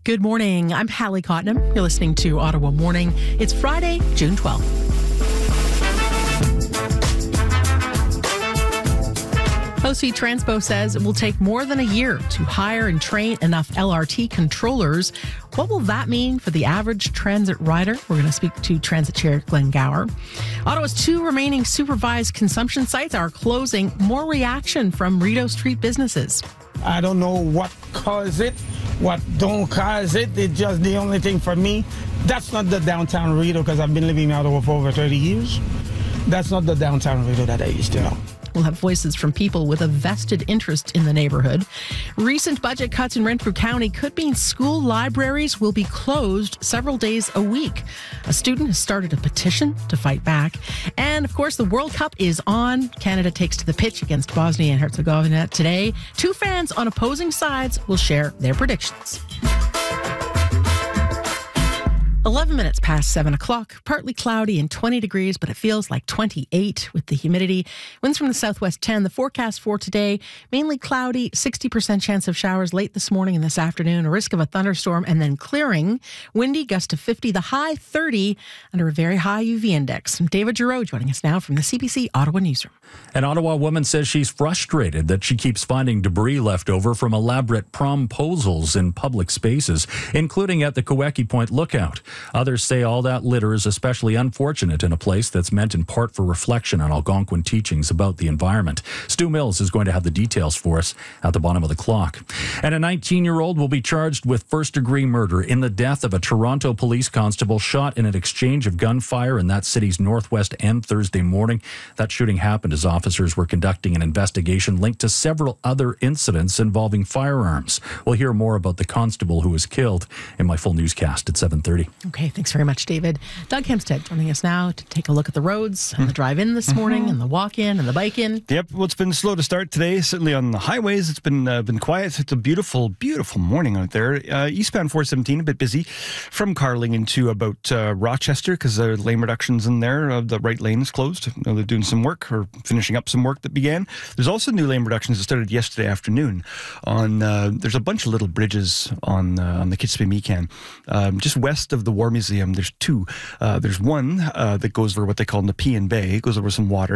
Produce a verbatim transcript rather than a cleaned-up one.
Good morning. I'm Hallie Cottenham. You're listening to Ottawa Morning. It's Friday, June twelfth. O C Transpo says it will take more than a year to hire and train enough L R T controllers. What will that mean for the average transit rider? We're going to speak to Transit Chair Glenn Gower. Ottawa's two remaining supervised consumption sites are closing. More reaction from Rideau Street businesses. I don't know what caused it, what don't cause it. It's just the only thing for me. That's not the downtown Rideau, because I've been living in Ottawa for over thirty years. That's not the downtown Rideau that I used to know. We'll have voices from people with a vested interest in the neighborhood. Recent budget cuts in Renfrew County could mean school libraries will be closed several days a week. A student has started a petition to fight back. And, of course, the World Cup is on. Canada takes to the pitch against Bosnia and Herzegovina today. Two fans on opposing sides will share their predictions. eleven minutes past seven o'clock, partly cloudy and twenty degrees, but it feels like twenty-eight with the humidity. Winds from the southwest ten. The forecast for today, mainly cloudy, sixty percent chance of showers late this morning and this afternoon, a risk of a thunderstorm, and then clearing. Windy, gust to fifty, the high thirty, under a very high U V index. David Giroux joining us now from the C B C Ottawa Newsroom. An Ottawa woman says she's frustrated that she keeps finding debris left over from elaborate promposals in public spaces, including at the Kaweki Point Lookout. Others say all that litter is especially unfortunate in a place that's meant in part for reflection on Algonquin teachings about the environment. Stu Mills is going to have the details for us at the bottom of the clock. And a nineteen-year-old will be charged with first-degree murder in the death of a Toronto police constable shot in an exchange of gunfire in that city's northwest end Thursday morning. That shooting happened as officers were conducting an investigation linked to several other incidents involving firearms. We'll hear more about the constable who was killed in my full newscast at seven thirty. Okay, thanks very much, David. Doug Hempstead joining us now to take a look at the roads and the drive-in this morning mm-hmm. and the walk-in and the bike-in. Yep, well, it's been slow to start today. Certainly on the highways, it's been uh, been quiet. It's a beautiful, beautiful morning out there. Uh, eastbound four seventeen, a bit busy from Carling into about uh, Rochester because there are lane reductions in there. Uh, the right lane is closed. Uh, they're doing some work or finishing up some work that began. There's also new lane reductions that started yesterday afternoon. On uh, There's a bunch of little bridges on uh, on the Kitspe-Meekan. Um, just west of the War Museum, there's two. Uh, there's one uh, that goes over what they call Nepean Bay. It goes over some water.